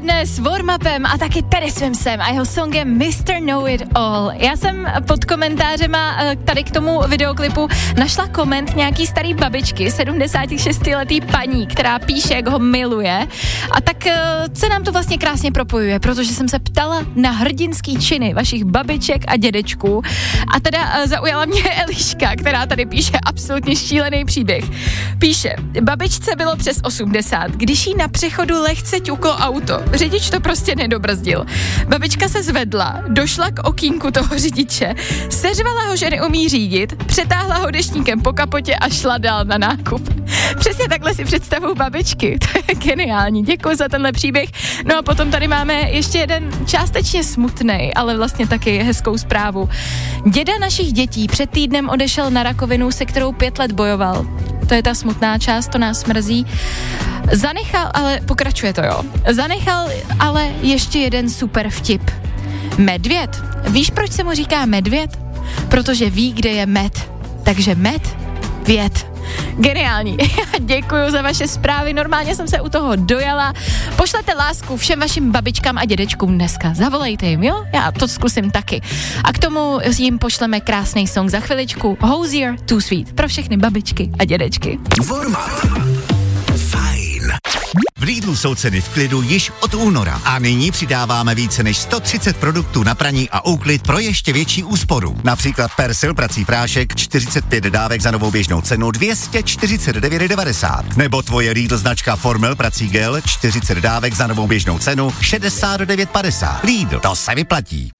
odpoledne s warm-upem a taky Teddy Swimsem a jeho songem Mr. Know It All. Já jsem pod komentářema tady k tomu videoklipu našla koment nějaký starý babičky, 76letý paní, která píše, jak ho miluje. A tak se nám to vlastně krásně propojuje, protože jsem se ptala na hrdinský činy vašich babiček a dědečků. A teda zaujala mě Eliška, která tady píše absolutně šílený příběh. Píše, babičce bylo přes 80, když jí na přechodu lehce ťuklo auto. Řidič to prostě nedobrzdil. Babička se zvedla, došla k okýnku toho řidiče, seřvala ho, že neumí řídit, přetáhla ho deštníkem po kapotě a šla dál na nákup. Přesně takhle si představuju babičky. To je geniální. Děkuji za tenhle příběh. No a potom tady máme ještě jeden částečně smutnej, ale vlastně taky hezkou zprávu. Děda našich dětí před týdnem odešel na rakovinu, se kterou 5 let bojoval. To je ta smutná část, to nás mrzí. Zanechal, ale pokračuje to, jo. Zanechal ale ještě jeden super vtip. Medvěd. Víš, proč se mu říká medvěd? Protože ví, kde je med. Takže med, věd. Geniální. Děkuju za vaše zprávy, normálně jsem se u toho dojala. Pošlete lásku všem vašim babičkám a dědečkům dneska. Zavolejte jim, jo? Já to zkusím taky. A k tomu jim pošleme krásný song za chviličku. Hosier, Too Sweet. Pro všechny babičky a dědečky. Fajn. V Lidlu jsou ceny v klidu již od února a nyní přidáváme více než 130 produktů na praní a úklid pro ještě větší úsporu. Například Persil prací prášek 45 dávek za novou běžnou cenu 249,90. Nebo tvoje Lidl značka Formel prací gel 40 dávek za novou běžnou cenu 69,50. Lidl, to se vyplatí.